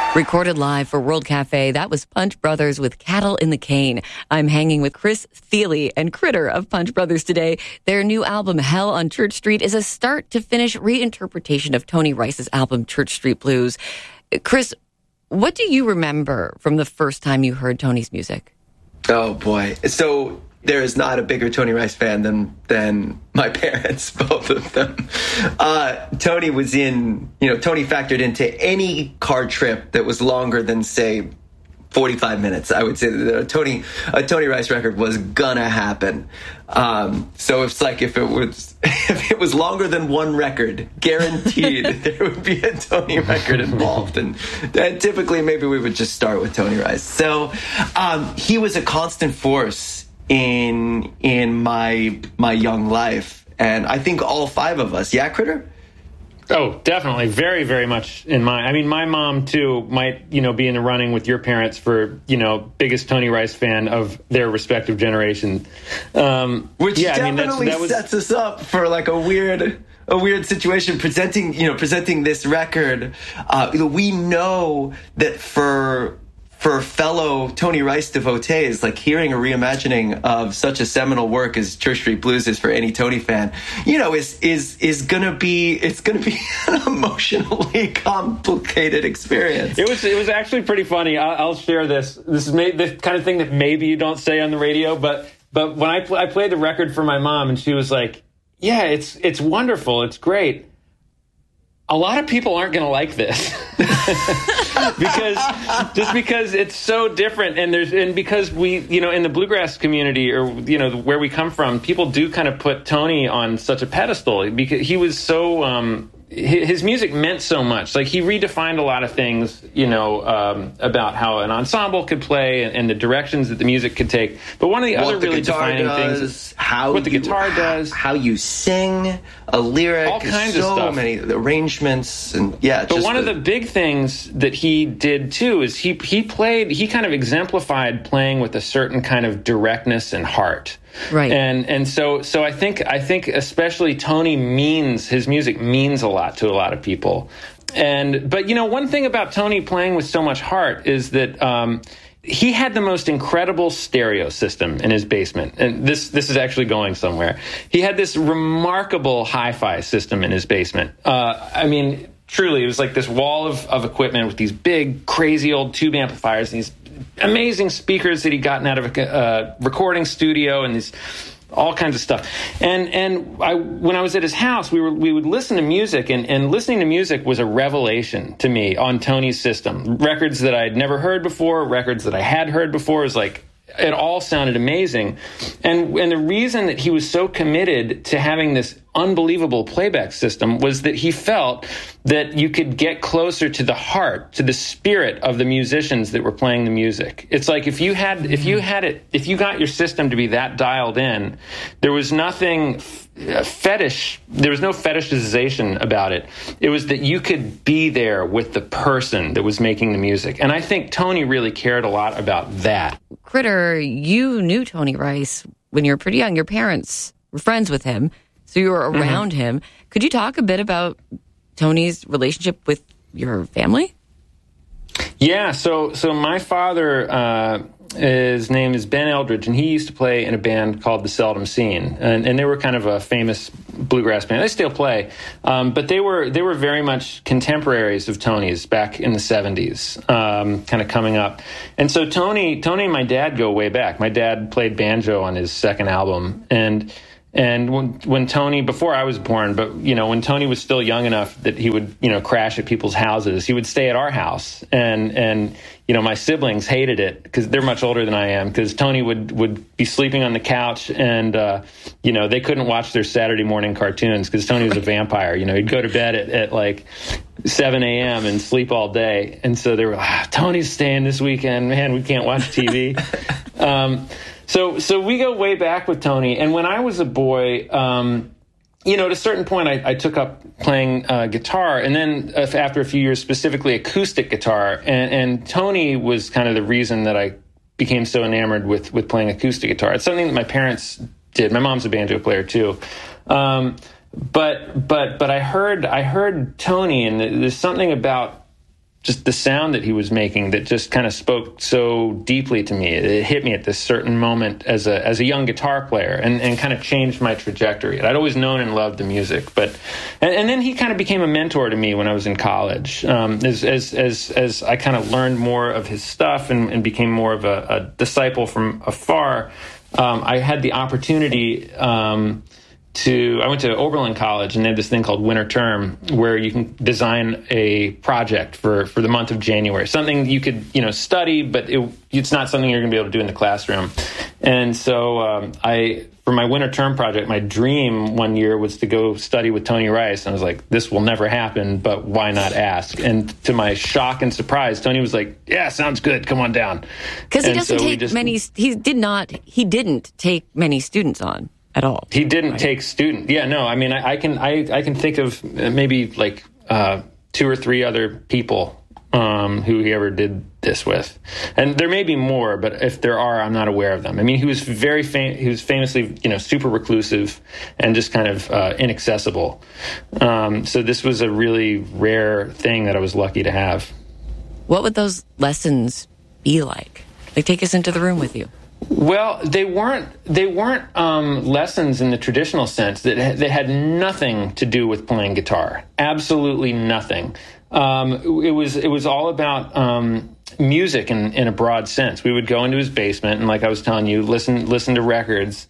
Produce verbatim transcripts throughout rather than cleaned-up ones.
Recorded live for World Cafe, that was Punch Brothers with Cattle in the Cane. I'm hanging with Chris Thile and Critter of Punch Brothers today. Their new album, Hell on Church Street, is a start-to-finish reinterpretation of Tony Rice's album, Church Street Blues. Chris, what do you remember from the first time you heard Tony's music? Oh, boy. So there is not a bigger Tony Rice fan than than my parents, both of them. Uh, Tony was in, you know, Tony factored into any car trip that was longer than, say, forty-five minutes. I would say that a Tony a Tony Rice record was gonna happen. Um, so it's like if it was if it was longer than one record, guaranteed there would be a Tony record involved, and, and typically maybe we would just start with Tony Rice. So um, he was a constant force in in my my young life, and I think all five of us. Yeah, Critter? Oh, definitely. Very, very much in my... I mean, my mom, too, might, you know, be in the running with your parents for, you know, biggest Tony Rice fan of their respective generation. Um, Which yeah, definitely I mean, that's, that was... sets us up for, like, a weird... a weird situation presenting, you know, presenting this record. Uh, we know that for... for fellow Tony Rice devotees, like hearing a reimagining of such a seminal work as Church Street Blues is for any Tony fan, you know, is is is gonna be it's gonna be an emotionally complicated experience. It was it was actually pretty funny. I'll, I'll share this. This is may, the kind of thing that maybe you don't say on the radio, but but when I pl- I played the record for my mom, and she was like, "Yeah, it's it's wonderful, it's great. A lot of people aren't going to like this." because just because it's so different, and there's and because we, you know, in the bluegrass community, or you know, where we come from, people do kind of put Tony on such a pedestal because he was so um his music meant so much. Like, he redefined a lot of things, you know, um, about how an ensemble could play and, and the directions that the music could take. But one of the what other the really defining does, things is how what the you, guitar does, how you sing a lyric, all kinds so of stuff, many arrangements, and yeah. But just one the, of the big things that he did too is he he played he kind of exemplified playing with a certain kind of directness and heart. Right. And and so so I think I think especially Tony means his music means a lot to a lot of people. And but you know, one thing about Tony playing with so much heart is that um, he had the most incredible stereo system in his basement. And this this is actually going somewhere. He had this remarkable hi-fi system in his basement. Uh, I mean, truly, it was like this wall of, of equipment with these big, crazy old tube amplifiers and these amazing speakers that he'd gotten out of a uh, recording studio, and these all kinds of stuff. And and I, when I was at his house, we were we would listen to music, and, and listening to music was a revelation to me on Tony's system. Records that I'd never heard before, records that I had heard before. It was like, it all sounded amazing. And and the reason that he was so committed to having this unbelievable playback system was that he felt that you could get closer to the heart, to the spirit of the musicians that were playing the music. It's like if you had if you had it if you got your system to be that dialed in, there was nothing fetish, there was no fetishization about it. It was that you could be there with the person that was making the music. And I think Tony really cared a lot about that. Critter, you knew Tony Rice when you were pretty young. Your parents were friends with him, so you were around mm-hmm. him. Could you talk a bit about Tony's relationship with your family? Yeah, so so my father, uh, his name is Ben Eldridge, and he used to play in a band called The Seldom Scene, and, and they were kind of a famous bluegrass band. They still play, um, but they were they were very much contemporaries of Tony's back in the seventies, um, kind of coming up. And so Tony, Tony and my dad go way back. My dad played banjo on his second album, and And when when Tony, before I was born, but, you know, when Tony was still young enough that he would, you know, crash at people's houses, he would stay at our house. And, and you know, my siblings hated it because they're much older than I am, because Tony would, would be sleeping on the couch, and, uh, you know, they couldn't watch their Saturday morning cartoons because Tony was a vampire. You know, he'd go to bed at, at like seven a.m. and sleep all day. And so they were like, ah, Tony's staying this weekend. Man, we can't watch T V. um So so we go way back with Tony. And when I was a boy, um, you know, at a certain point, I, I took up playing uh, guitar. And then uh, after a few years, specifically acoustic guitar. And, and Tony was kind of the reason that I became so enamored with, with playing acoustic guitar. It's something that my parents did. My mom's a banjo player, too. Um, but but but I heard I heard Tony, and there's something about just the sound that he was making that just kind of spoke so deeply to me. It hit me at this certain moment as a as a young guitar player, and, and kind of changed my trajectory. I'd always known and loved the music, but and, and then he kind of became a mentor to me when I was in college. Um, as as as as I kind of learned more of his stuff and, and became more of a, a disciple from afar, um, I had the opportunity. Um, To I went to Oberlin College, and they had this thing called Winter Term, where you can design a project for, for the month of January, something you could you know study, but it, it's not something you're going to be able to do in the classroom. And so um, I, for my Winter Term project, my dream one year was to go study with Tony Rice. And I was like, this will never happen, but why not ask? And to my shock and surprise, Tony was like, yeah, sounds good. Come on down. Because he And doesn't so we take just- many. He did not. He didn't take many students on. At all. He didn't right? take student. Yeah, no. I mean, I, I can I, I can think of maybe like uh, two or three other people um, who he ever did this with, and there may be more, but if there are, I'm not aware of them. I mean, he was very fam- he was famously you know super reclusive and just kind of uh, inaccessible. Um, so this was a really rare thing that I was lucky to have. What would those lessons be like? Like, take us into the room with you. Well, they weren't they weren't um, lessons in the traditional sense. That they had nothing to do with playing guitar. Absolutely nothing. Um, it was it was all about um, music in, in a broad sense. We would go into his basement, and like I was telling you, listen listen to records,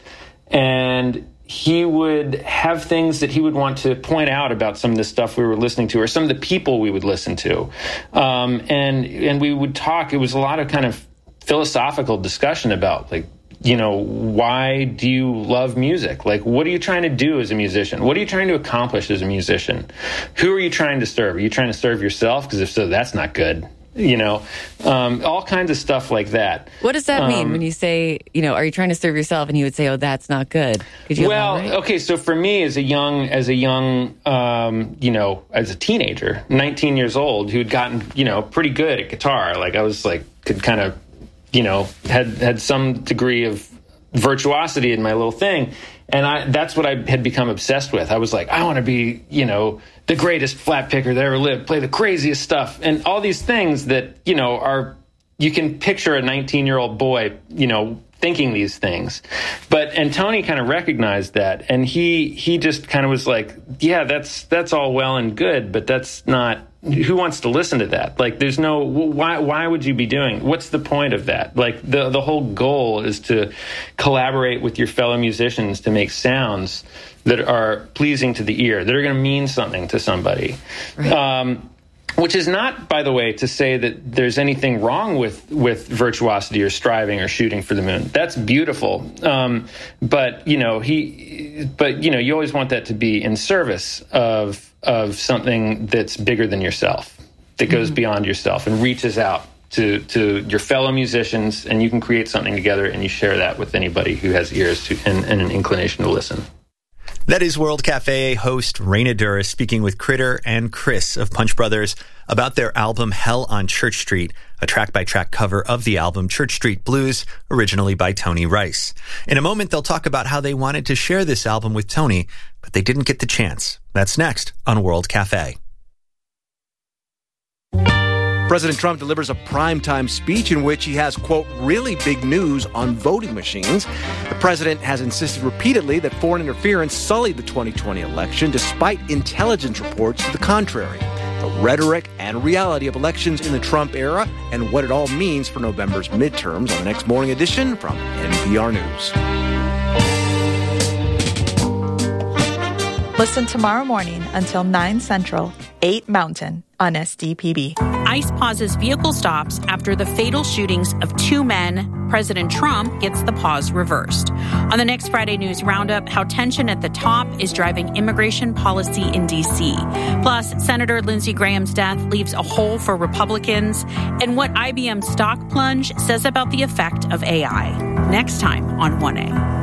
and he would have things that he would want to point out about some of the stuff we were listening to, or some of the people we would listen to, um, and and we would talk. It was a lot of kind of philosophical discussion about, like, you know, why do you love music? Like, what are you trying to do as a musician? What are you trying to accomplish as a musician? Who are you trying to serve? Are you trying to serve yourself? Because if so, that's not good. You know, um, all kinds of stuff like that. What does that mean Um, when you say, you know, are you trying to serve yourself? And he would say, oh, that's not good. Could you Well, elaborate? okay, so for me, as a young, as a young, um, you know, as a teenager, nineteen years old, who had gotten, you know, pretty good at guitar, like I was like, could kind of, you know, had had some degree of virtuosity in my little thing. And I that's what I had become obsessed with. I was like, I want to be, you know, the greatest flat picker that ever lived, play the craziest stuff, and all these things that, you know, are, you can picture a nineteen-year-old boy, you know, thinking these things. But, and Tony kind of recognized that, and he he just kind of was like, yeah, that's that's all well and good, but that's not, who wants to listen to that? Like, there's no, why why would you be doing, what's the point of that? Like, the the whole goal is to collaborate with your fellow musicians to make sounds that are pleasing to the ear, that are going to mean something to somebody. Right. Um, which is not, by the way, to say that there's anything wrong with, with virtuosity or striving or shooting for the moon. That's beautiful. Um, but, you know, he, but, you know, you always want that to be in service of, of something that's bigger than yourself, that goes mm-hmm. beyond yourself and reaches out to, to your fellow musicians, and you can create something together, and you share that with anybody who has ears to, and, and an inclination to listen. That is World Cafe host Raina Douris speaking with Critter and Chris of Punch Brothers about their album Hell on Church Street, a track-by-track cover of the album Church Street Blues, originally by Tony Rice. In a moment, they'll talk about how they wanted to share this album with Tony, but they didn't get the chance. That's next on World Cafe. President Trump delivers a primetime speech in which he has, quote, really big news on voting machines. The president has insisted repeatedly that foreign interference sullied the twenty twenty election, despite intelligence reports to the contrary. The rhetoric and reality of elections in the Trump era and what it all means for November's midterms on the next morning edition from N P R News. Listen tomorrow morning until nine Central, eight Mountain on S D P B. ICE pauses vehicle stops after the fatal shootings of two men. President Trump gets the pause reversed. On the next Friday News Roundup, how tension at the top is driving immigration policy in D C. Plus, Senator Lindsey Graham's death leaves a hole for Republicans, and what I B M stock plunge says about the effect of A I. Next time on one A.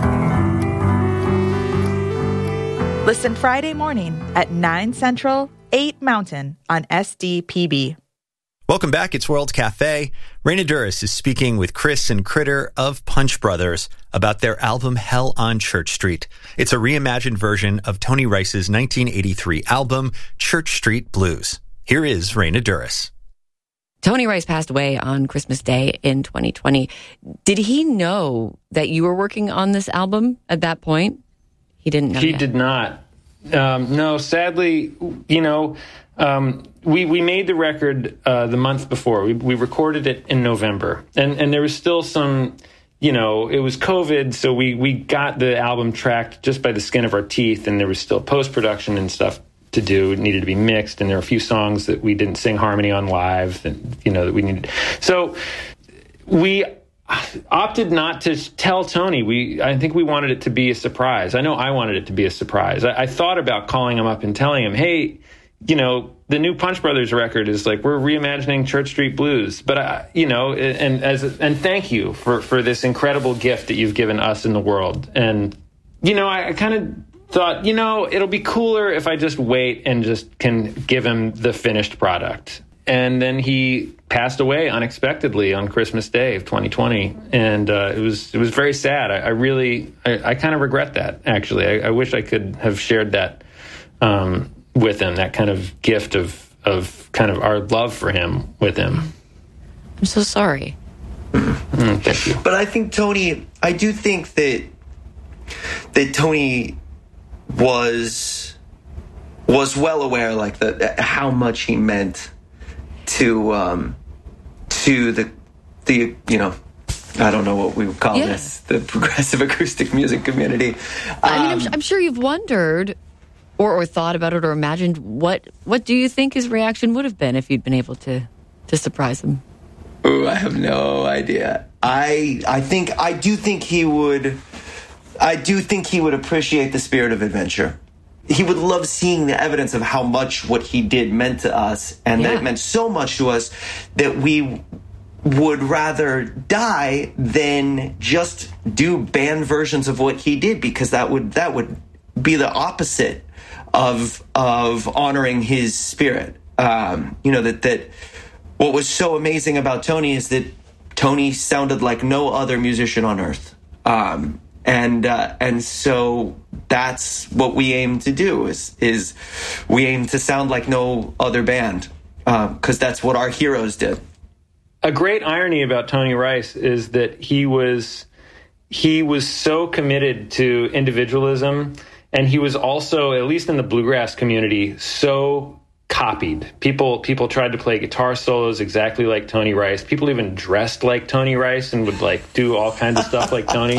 Listen Friday morning at nine Central, eight Mountain on S D P B. Welcome back. It's World Cafe. Raina Douris is speaking with Chris and Critter of Punch Brothers about their album Hell on Church Street. It's a reimagined version of Tony Rice's nineteen eighty-three album Church Street Blues. Here is Raina Douris. Tony Rice passed away on Christmas Day in twenty twenty. Did he know that you were working on this album at that point? He didn't know He yet. did not. Um, no, sadly, you know, um, we we made the record uh, the month before. We we recorded it in November, and and there was still some, you know, it was COVID, so we we got the album tracked just by the skin of our teeth, and there was still post production and stuff to do. It needed to be mixed, and there were a few songs that we didn't sing harmony on live, and you know that we needed. So we opted not to tell Tony. We I think we wanted it to be a surprise. I know I wanted it to be a surprise. I, I thought about calling him up and telling him, hey, you know, the new Punch Brothers record is like, we're reimagining Church Street Blues. But, I, you know, and as and thank you for, for this incredible gift that you've given us in the world. And, you know, I, I kind of thought, you know, it'll be cooler if I just wait and just can give him the finished product. And then he passed away unexpectedly on Christmas Day of twenty twenty. And uh, it was it was very sad. I, I really, I, I kind of regret that, actually. I, I wish I could have shared that um with him, that kind of gift of of kind of our love for him with him. I'm so sorry. Mm, thank you. But I think Tony, I do think that that Tony was was well aware, like the how much he meant to um, to the the you know. I don't know what we would call Yeah. this, the progressive acoustic music community. I mean, I'm, Um, I'm sure you've wondered or, or thought about it or imagined what what do you think his reaction would have been if you'd been able to to surprise him? Ooh, I have no idea. I I think I do think he would I do think he would appreciate the spirit of adventure. He would love seeing the evidence of how much what he did meant to us, and Yeah. that it meant so much to us that we would rather die than just do band versions of what he did, because that would that would be the opposite of of honoring his spirit. Um, you know, that that what was so amazing about Tony is that Tony sounded like no other musician on earth. Um, and uh, and so that's what we aim to do is is we aim to sound like no other band, because uh, that's what our heroes did. A great irony about Tony Rice is that he was he was so committed to individualism, and he was also, at least in the bluegrass community, so copied. People people tried to play guitar solos exactly like Tony Rice. People even dressed like Tony Rice and would like do all kinds of stuff like Tony.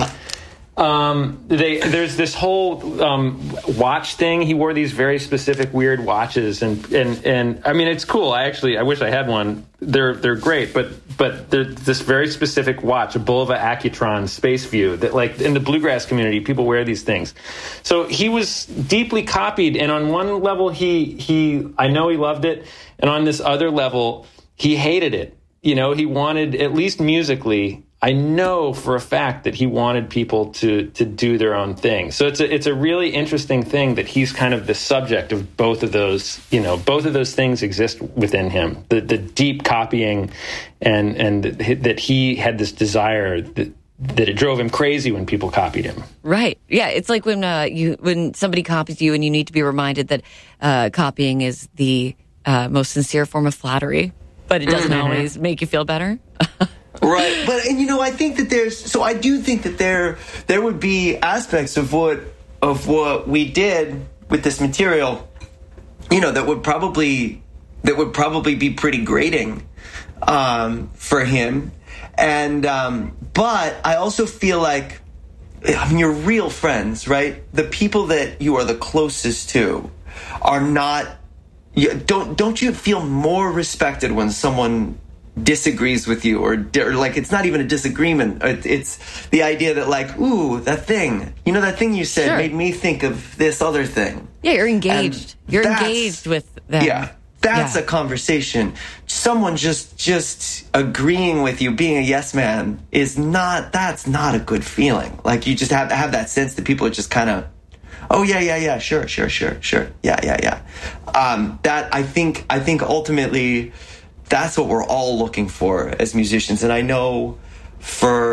Um, they, there's this whole um, watch thing. He wore these very specific weird watches, and, and, and I mean, it's cool. I actually, I wish I had one. They're they're great, but but there's this very specific watch, a Bulova Accutron Space View, that like in the bluegrass community, people wear these things. So he was deeply copied, and on one level, he he I know he loved it, and on this other level, he hated it. You know, he wanted, at least musically, I know for a fact that he wanted people to to do their own thing. So it's a it's a really interesting thing that he's kind of the subject of both of those. You know, both of those things exist within him. The the deep copying, and and that he had this desire that that it drove him crazy when people copied him. Right. Yeah. It's like when uh, you when somebody copies you, and you need to be reminded that uh, copying is the uh, most sincere form of flattery, but it doesn't mm-hmm. always make you feel better. Right, but and you know, I think that there's so I do think that there there would be aspects of what of what we did with this material, you know, that would probably that would probably be pretty grating um, for him, and um, but I also feel like, I mean, you're real friends, right? The people that you are the closest to are not. You, don't don't you feel more respected when someone disagrees with you, or, or like it's not even a disagreement, it, it's the idea that like, ooh, that thing, you know, that thing you said sure. made me think of this other thing. Yeah, you're engaged. And you're engaged with them. Yeah, that's yeah. a conversation. Someone just just agreeing with you, being a yes man, is not, that's not a good feeling. Like you just have to have that sense that people are just kind of, oh yeah, yeah, yeah, sure, sure, sure, sure, yeah, yeah, yeah. Um, that I think, I think ultimately, that's what we're all looking for as musicians. And I know for